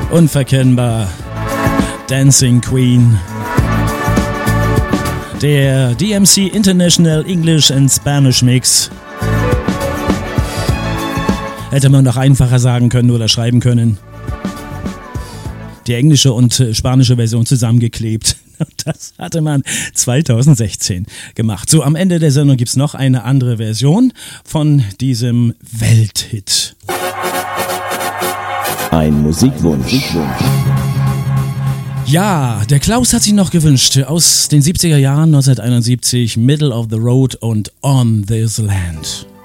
Unverkennbar. Dancing Queen. Der DMC International English and Spanish Mix. Hätte man doch einfacher sagen können oder schreiben können. Die englische und spanische Version zusammengeklebt. Das hatte man 2016 gemacht. So, am Ende der Sendung gibt's noch eine andere Version von diesem Welthit. Ein Musikwunsch. Ja, der Klaus hat sich noch gewünscht aus den 70er Jahren, 1971, Middle of the Road und On This Land.